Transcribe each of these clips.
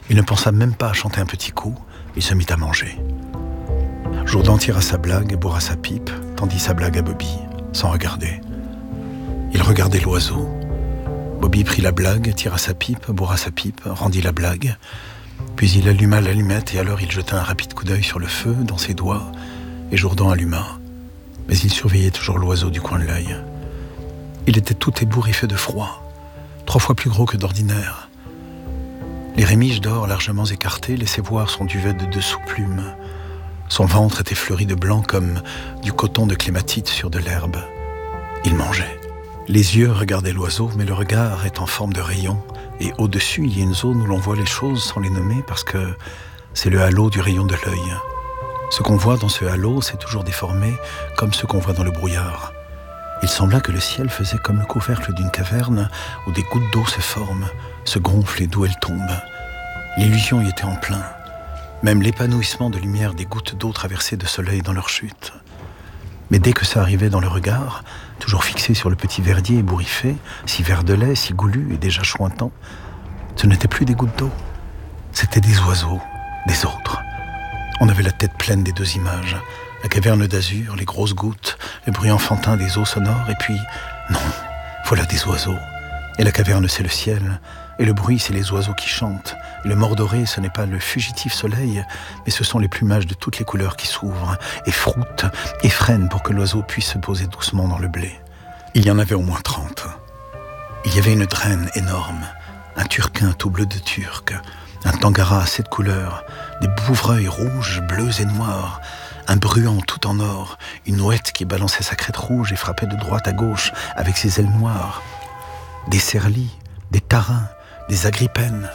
Il ne pensa même pas à chanter un petit coup, il se mit à manger. Jourdan tira sa blague et bourra sa pipe, tendit sa blague à Bobby, sans regarder. Il regardait l'oiseau. Bobby prit la blague, tira sa pipe, bourra sa pipe, rendit la blague. Puis il alluma l'allumette et alors il jeta un rapide coup d'œil sur le feu, dans ses doigts, et Jourdan alluma. Mais il surveillait toujours l'oiseau du coin de l'œil. Il était tout ébouriffé de froid, 3 fois plus gros que d'ordinaire. Les rémiges d'or largement écartées laissaient voir son duvet de dessous plumes. Son ventre était fleuri de blanc comme du coton de clématite sur de l'herbe. Il mangeait. Les yeux regardaient l'oiseau, mais le regard est en forme de rayon. Et au-dessus, il y a une zone où l'on voit les choses sans les nommer parce que c'est le halo du rayon de l'œil. Ce qu'on voit dans ce halo, c'est toujours déformé comme ce qu'on voit dans le brouillard. Il sembla que le ciel faisait comme le couvercle d'une caverne où des gouttes d'eau se forment, se gonflent et d'où elles tombent. L'illusion y était en plein. Même l'épanouissement de lumière des gouttes d'eau traversées de soleil dans leur chute. Mais dès que ça arrivait dans le regard, toujours fixé sur le petit verdier ébouriffé, si vert de lait, si goulu et déjà chointant, ce n'était plus des gouttes d'eau, c'était des oiseaux, des autres. On avait la tête pleine des 2 images, la caverne d'azur, les grosses gouttes, le bruit enfantin des eaux sonores, et puis, non, voilà des oiseaux. Et la caverne, c'est le ciel, et le bruit, c'est les oiseaux qui chantent. Et le mordoré, ce n'est pas le fugitif soleil, mais ce sont les plumages de toutes les couleurs qui s'ouvrent, et froutent, et freinent pour que l'oiseau puisse se poser doucement dans le blé. Il y en avait au moins 30. Il y avait une drène énorme, un turquin tout bleu de turc, un tangara à 7 couleurs, des bouvreuils rouges, bleus et noirs, un bruant tout en or, une ouette qui balançait sa crête rouge et frappait de droite à gauche avec ses ailes noires, des cerlis, des tarins, des agrippènes,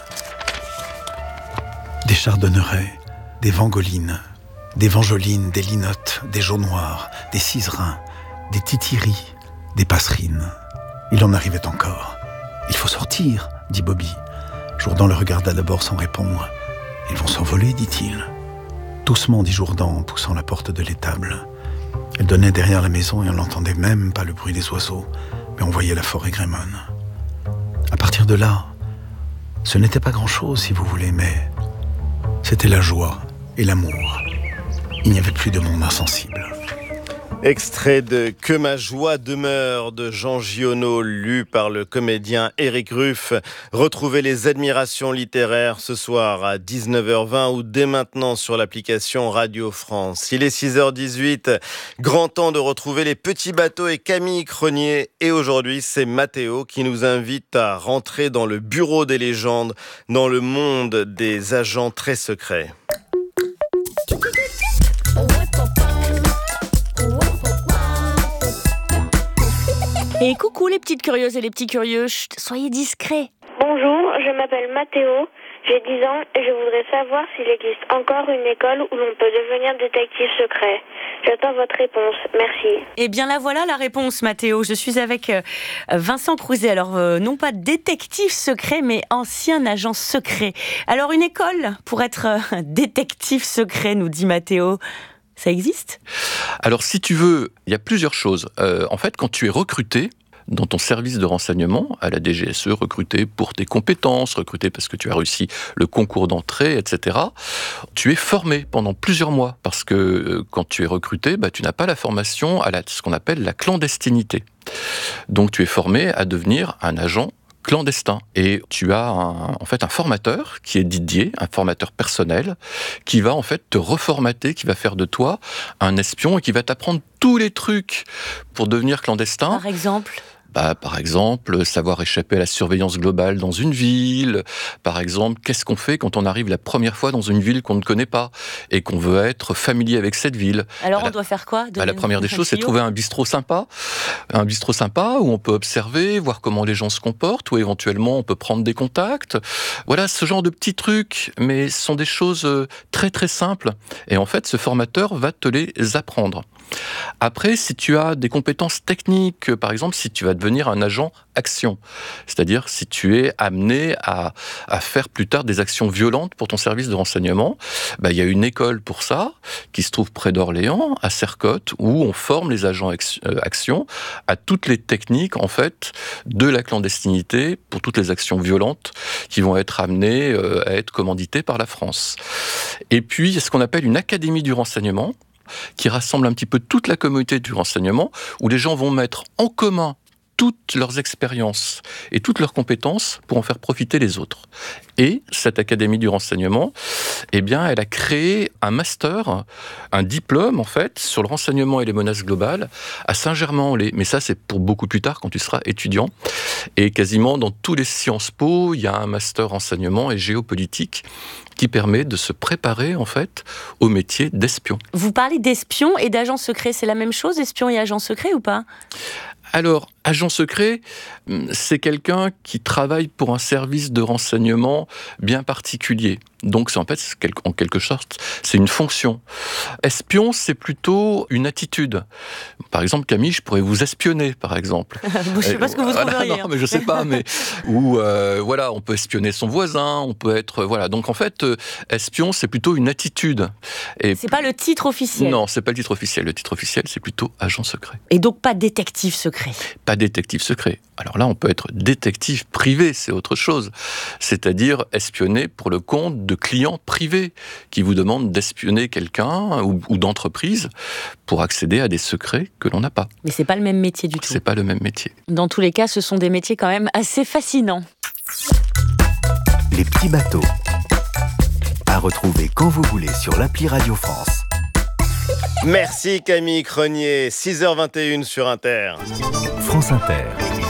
des chardonnerets, des vangolines, des vangelines, des linottes, des geaux noirs, des ciserins, des titiris, des passerines. Il en arrivait encore. « Il faut sortir », dit Bobby. Jourdan le regarda d'abord sans répondre. « Ils vont s'envoler », dit-il. Doucement, dit Jourdan en poussant la porte de l'étable. Elle donnait derrière la maison et on n'entendait même pas le bruit des oiseaux, mais on voyait la forêt grémonne. À partir de là, ce n'était pas grand-chose, si vous voulez, mais c'était la joie et l'amour. Il n'y avait plus de monde insensible. Extrait de « Que ma joie demeure » de Jean Giono, lu par le comédien Éric Ruff. Retrouvez les admirations littéraires ce soir à 19h20 ou dès maintenant sur l'application Radio France. Il est 6h18, grand temps de retrouver les petits bateaux et Camille Cronier. Et aujourd'hui, c'est Mathéo qui nous invite à rentrer dans le bureau des légendes, dans le monde des agents très secrets. Et coucou les petites curieuses et les petits curieux, chut, soyez discrets. Bonjour, je m'appelle Mathéo, j'ai 10 ans et je voudrais savoir s'il existe encore une école où l'on peut devenir détective secret. J'attends votre réponse, merci. Eh bien la voilà la réponse Mathéo, je suis avec Vincent Crouzet, alors non pas détective secret mais ancien agent secret. Alors une école pour être détective secret, nous dit Mathéo. Ça existe ? Alors, si tu veux, il y a plusieurs choses. En fait, quand tu es recruté dans ton service de renseignement, à la DGSE, recruté pour tes compétences, recruté parce que tu as réussi le concours d'entrée, etc., tu es formé pendant plusieurs mois. Parce que quand tu es recruté, tu n'as pas la formation à ce qu'on appelle la clandestinité. Donc, tu es formé à devenir un agent clandestin. Et tu as un formateur qui est Didier, un formateur personnel, qui va en fait te reformater, qui va faire de toi un espion et qui va t'apprendre tous les trucs pour devenir clandestin. Par exemple ? Par exemple, savoir échapper à la surveillance globale dans une ville. Par exemple, qu'est-ce qu'on fait quand on arrive la première fois dans une ville qu'on ne connaît pas et qu'on veut être familier avec cette ville. Alors on doit faire quoi ? La première des choses, c'est trouver un bistrot sympa où on peut observer, voir comment les gens se comportent, ou éventuellement on peut prendre des contacts. Voilà, ce genre de petits trucs, mais ce sont des choses très très simples. Et en fait, ce formateur va te les apprendre. Après, si tu as des compétences techniques, par exemple, si tu vas devenir un agent action. C'est-à-dire si tu es amené à faire plus tard des actions violentes pour ton service de renseignement, il y a une école pour ça, qui se trouve près d'Orléans, à Sercotte, où on forme les agents action à toutes les techniques, en fait, de la clandestinité pour toutes les actions violentes qui vont être amenées à être commanditées par la France. Et puis, il y a ce qu'on appelle une académie du renseignement, qui rassemble un petit peu toute la communauté du renseignement, où les gens vont mettre en commun toutes leurs expériences et toutes leurs compétences pour en faire profiter les autres. Et cette Académie du renseignement, elle a créé un master, un diplôme en fait, sur le renseignement et les menaces globales à Saint-Germain-en-Laye. Mais ça, c'est pour beaucoup plus tard, quand tu seras étudiant. Et quasiment dans tous les Sciences Po, il y a un master renseignement et géopolitique qui permet de se préparer en fait au métier d'espion. Vous parlez d'espion et d'agent secret, c'est la même chose, espion et agent secret ou pas ? Alors, agent secret, c'est quelqu'un qui travaille pour un service de renseignement bien particulier. Donc, en quelque sorte, c'est une fonction. Espion, c'est plutôt une attitude. Par exemple, Camille, je pourrais vous espionner, par exemple. Je ne sais pas ce que vous trouveriez. Non, mais je ne sais pas. Ou, on peut espionner son voisin, on peut être... Donc, en fait, espion, c'est plutôt une attitude. Et c'est pas le titre officiel. Non, c'est pas le titre officiel. Le titre officiel, c'est plutôt agent secret. Et donc, pas détective secret. Pas détective secret. Alors là, on peut être détective privé, c'est autre chose. C'est-à-dire espionner pour le compte de clients privés qui vous demandent d'espionner quelqu'un ou d'entreprise pour accéder à des secrets que l'on n'a pas. Mais c'est pas le même métier du tout. C'est pas le même métier. Dans tous les cas, ce sont des métiers quand même assez fascinants. Les petits bateaux. À retrouver quand vous voulez sur l'appli Radio France. Merci Camille Crenier, 6h21 sur Inter. France Inter.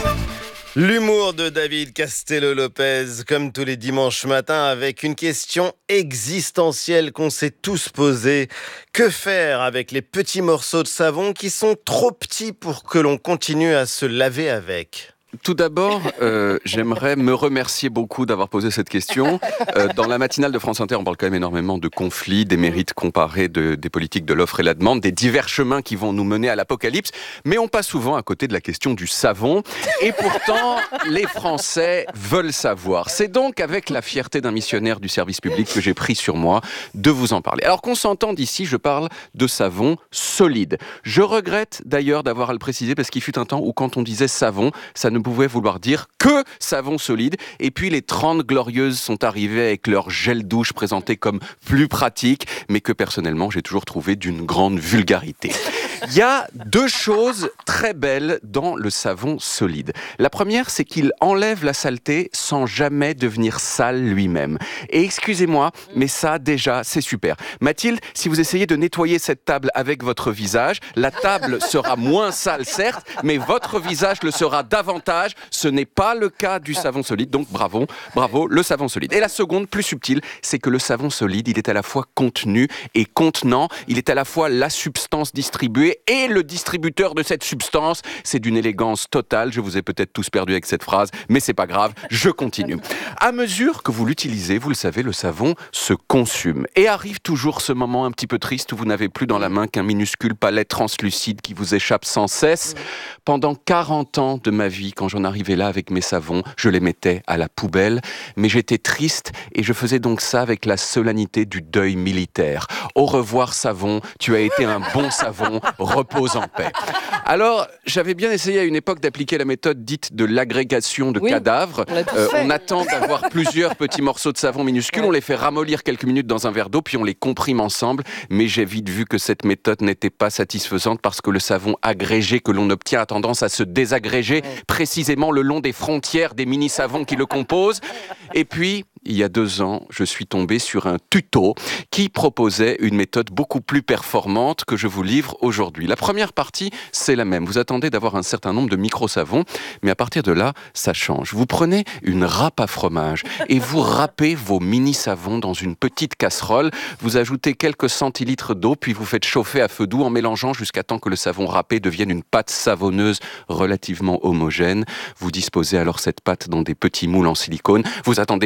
L'humour de David Castello-Lopez, comme tous les dimanches matins, avec une question existentielle qu'on s'est tous posée. Que faire avec les petits morceaux de savon qui sont trop petits pour que l'on continue à se laver avec ? Tout d'abord, j'aimerais me remercier beaucoup d'avoir posé cette question. Dans la matinale de France Inter, on parle quand même énormément de conflits, des mérites comparés des politiques de l'offre et la demande, des divers chemins qui vont nous mener à l'apocalypse, mais on passe souvent à côté de la question du savon. Et pourtant, les Français veulent savoir. C'est donc avec la fierté d'un missionnaire du service public que j'ai pris sur moi de vous en parler. Alors qu'on s'entende ici, je parle de savon solide. Je regrette d'ailleurs d'avoir à le préciser parce qu'il fut un temps où quand on disait savon, ça ne pouvait vouloir dire que savon solide. Et puis les 30 Glorieuses sont arrivées avec leur gel douche présenté comme plus pratique, mais que personnellement j'ai toujours trouvé d'une grande vulgarité. Il y a deux choses très belles dans le savon solide. La première, c'est qu'il enlève la saleté sans jamais devenir sale lui-même. Et excusez-moi, mais ça déjà, c'est super. Mathilde, si vous essayez de nettoyer cette table avec votre visage, la table sera moins sale certes, mais votre visage le sera davantage. Ce n'est pas le cas du savon solide, donc bravo, le savon solide. Et la seconde, plus subtile, c'est que le savon solide, il est à la fois contenu et contenant. Il est à la fois la substance distribuée et le distributeur de cette substance. C'est d'une élégance totale. Je vous ai peut-être tous perdu avec cette phrase, mais c'est pas grave, je continue. À mesure que vous l'utilisez, vous le savez, le savon se consume. Et arrive toujours ce moment un petit peu triste où vous n'avez plus dans la main qu'un minuscule palet translucide qui vous échappe sans cesse. Pendant 40 ans de ma vie, quand j'en arrivais là avec mes savons, je les mettais à la poubelle, mais j'étais triste et je faisais donc ça avec la solennité du deuil militaire. Au revoir savon, tu as été un bon savon, repose en paix. Alors, j'avais bien essayé à une époque d'appliquer la méthode dite de l'agrégation de cadavres. On attend d'avoir plusieurs petits morceaux de savon minuscules, on les fait ramollir quelques minutes dans un verre d'eau, puis on les comprime ensemble. Mais j'ai vite vu que cette méthode n'était pas satisfaisante parce que le savon agrégé que l'on obtient a tendance à se désagréger précisément le long des frontières des mini-savons qui le composent. Et puis, il y a 2 ans, je suis tombé sur un tuto qui proposait une méthode beaucoup plus performante que je vous livre aujourd'hui. La première partie, c'est la même. Vous attendez d'avoir un certain nombre de micro-savons, mais à partir de là, ça change. Vous prenez une râpe à fromage et vous râpez vos mini-savons dans une petite casserole. Vous ajoutez quelques centilitres d'eau, puis vous faites chauffer à feu doux en mélangeant jusqu'à temps que le savon râpé devienne une pâte savonneuse relativement homogène. Vous disposez alors cette pâte dans des petits moules en silicone. Vous attendez 24 heures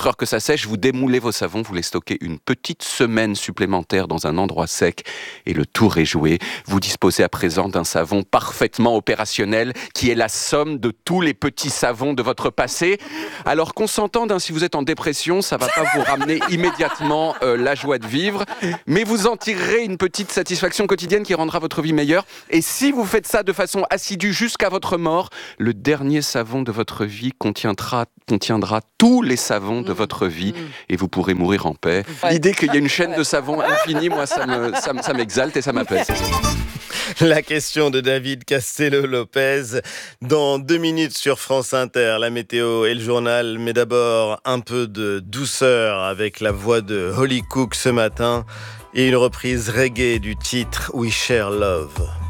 heures que ça sèche, vous démoulez vos savons, vous les stockez une petite semaine supplémentaire dans un endroit sec et le tour est joué. Vous disposez à présent d'un savon parfaitement opérationnel qui est la somme de tous les petits savons de votre passé. Alors qu'on s'entende, si vous êtes en dépression, ça va pas vous ramener immédiatement la joie de vivre, mais vous en tirerez une petite satisfaction quotidienne qui rendra votre vie meilleure. Et si vous faites ça de façon assidue jusqu'à votre mort, le dernier savon de votre vie contiendra tous les savons de votre vie et vous pourrez mourir en paix. L'idée qu'il y ait une chaîne de savons infinie, moi, ça m'exalte et ça m'apaise. La question de David Castello-Lopez dans 2 minutes sur France Inter, la météo et le journal. Mais d'abord, un peu de douceur avec la voix de Holly Cook ce matin et une reprise reggae du titre We Share Love.